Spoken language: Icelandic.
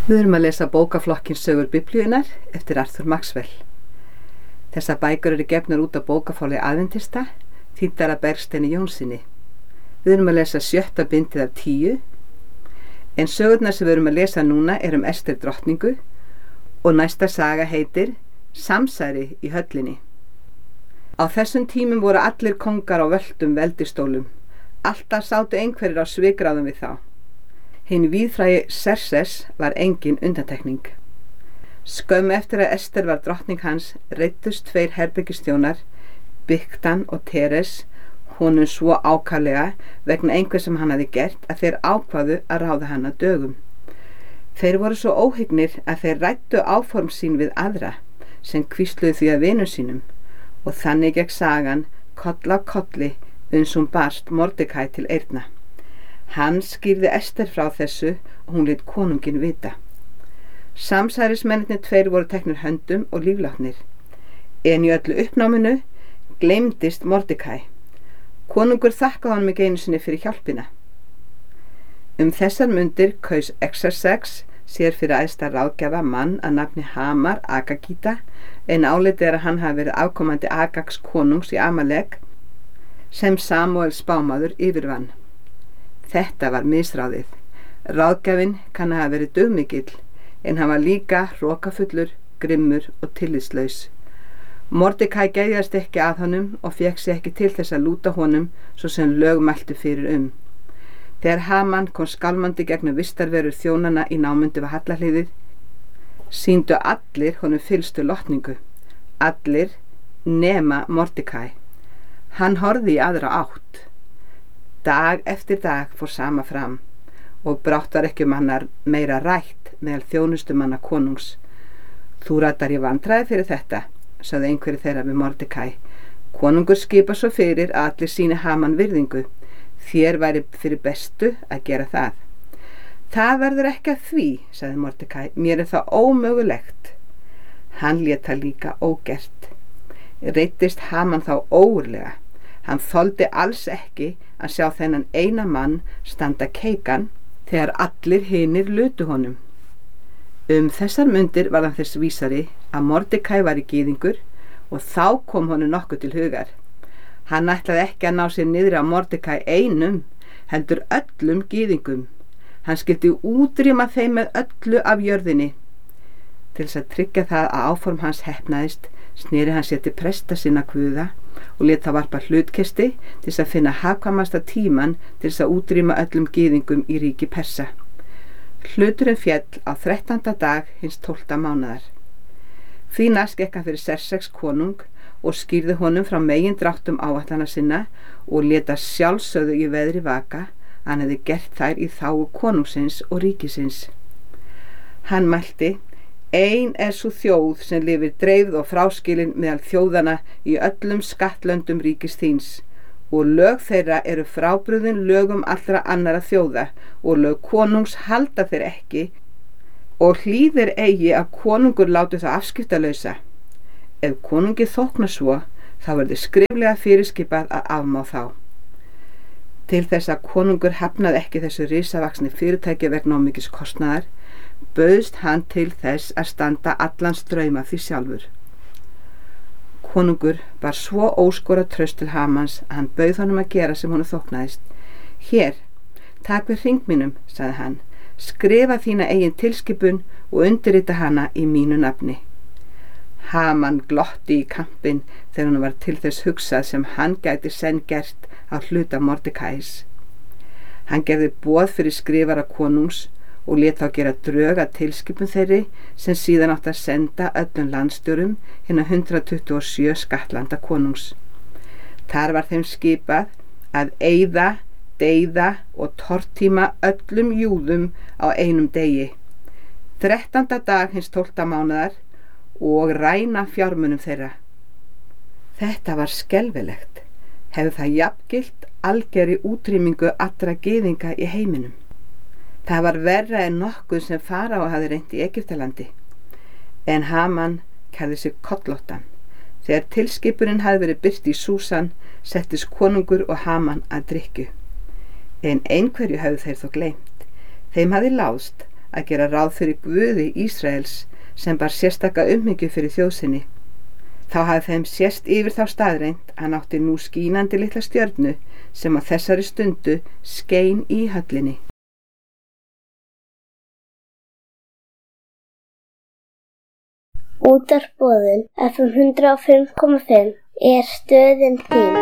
Við erum að lesa bókaflokkinn Sögur Biblíunnar eftir Arthur Maxwell. Þessar bækur eru gefnar út á bókafáli Aðventista, þýddar af Bergsteini Jónssyni. Við erum að lesa 7. bindið af 10, en sögurnar sem við erum að lesa núna er Ester drottningu og næsta saga heitir Samsæri í höllinni. Á þessum tímum voru allir kongar á völdum veldistólum. Alltaf sátu einhverjir á svikráðum við þá. Hinn víðfrægi Xerxes var engin undantekning. Skömmu eftir að Ester var drottning hans reiddust 2 herbergisþjónar, Bigtan og Teres, honum svo ákaflega vegna einhver sem hann hafði gert að þeir ákváðu að ráða hann að dögum. Þeir voru svo óhygnir að þeir ræddu áform sín við aðra sem hvísluðu því að vinum sínum og þannig gekk sagan koll af kolli uns hún barst Mordekæ til eyrna. Hann skýrði Ester frá þessu og hún lét konunginn vita. Samsærismennirnir 2 voru teknir höndum og líflátnir, en í öllu uppnáminu gleymdist Mordekæ. Konungur þakkaði honum ekki einu sinni fyrir hjálpina. Þessar mundir kaus Xerxes sér fyrir æðsta ráðgjafa mann að nafni Hamar Agagíta, en álitið að hann hafi verið afkomandi Agags konungs í Amalek sem Samúel spámaður yfirvann. Þetta var misráðið. Ráðgjafinn kann að hafa verið dugmikill, en hann var líka hrokafullur, grimmur og tillitslaus. Mordekæ gæðjast ekki að honum og fékk sig ekki til þess að lúta honum svo sem lög mæltu fyrir Þegar Haman kom skálmandi gegnum vistarverur þjónana í námundu við hallahliðið, sýndu allir honum fyllstu lotningu. Allir nema Mordekæ. Hann horfði í aðra átt. Dag eftir dag fór sama fram og brátt var ekki annar meira rætt meðal þjónustumanna konungs. Þú ratar í vandræði fyrir þetta, sagði einhverju þeirra við Mordekæ. Konungur skipa svo fyrir að allir sýni Haman virðingu. Þér væri fyrir bestu að gera það. Það verður ekki að því, sagði Mordekæ, mér það ómögulegt. Hann lét það líka ógert. Reiddist Haman þá ógurlega. Hann þoldi alls ekki að sjá þennan eina mann standa keikan þegar allir hinir lutu honum. Þessar mundir var hann þess vísari að Mordekæ var í gyðingur og þá kom honum nokkuð til hugar. Hann ætlaði ekki að ná sér niðri á Mordekæ einum, heldur öllum gyðingum. Hann skyldi útrýma þeim með öllu af jörðinni. Til þess að tryggja það að áform hans heppnaðist, sneri hann sér til presta sinna guða og lét það varpa hlutkesti til þess að finna hagkvæmasta tíman til þess að útrýma öllum gyðingum í ríki Persa. Hluturinn féll á 13. dag hins 12. mánaðar. Því næst gekk hann fyrir Xerxes konung og skýrði honum frá megindráttum áætlana sinna og lét að sjálfsögðu í veðri vaka að hann hefði gert þær í þágu konungsins og ríkisins. Hann mælti: Ein sú þjóð sem lifir dreifð og fráskilin meðal þjóðana í öllum skattlöndum ríkis þíns, og lög þeirra eru frábrugðin lögum allra annara þjóða og lög konungs halda þeir ekki og hlýðir eigi að konungur láti það afskiptalausa. Ef konungi þóknar svo, þá verður skriflega fyrirskipað að afmá þá. Til þess að konungur hafnaði ekki þessu risavaxni fyrirtæki vegna ómikils kostnaðar, bauðst hann til þess að standa allan straum af því sjálfur. Konungur var svo óskora traust til Hamans að hann bauð honum að gera sem honum þóknaðist. Hér, tak við hring mínum, sagði hann, skrifa þína eigin tilskipun og undirrita hana í mínu nafni. Haman glotti í kampinn þegar hann var til þess hugsað sem hann gæti senn gert á hluta Mordekæs. Hann gerði boð fyrir skrifara konungs og lét þá gera drög að tilskipun þeirri sem síðan átti að senda öllum landstjórum hinna 127 skattlanda konungs. Þar var þeim skipað að eyða, deyða og tortíma öllum júðum á einum degi, 13. dag hins 12. mánaðar, og ræna fjármunum þeirra. Þetta var skelfilegt. Hefði það jafngilt algerri útrýmingu allra gyðinga í heiminum. Það var verra en nokkuð sem Faraó hafði reynt í Egyptalandi. En Haman kærði sig kollóttan. Þegar tilskipunin hafði verið birt í Súsan, settist konungur og Haman að drykkju. En einhverju hafði þeir þó gleymt. Þeim hafði láðst að gera ráð fyrir Guði Ísraels sem bar sérstaka umhyggju fyrir þjóð sinni. Þá hafði þeim sést yfir þá staðreynd að hann átti nú skínandi litla stjörnu sem á þessari stundu skein í höllinni. Útvarp Boðun FM 105,5 er stöðin þín.